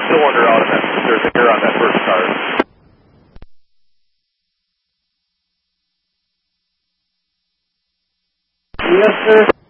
cylinder out of that. There's air on that first car. Yes, sir.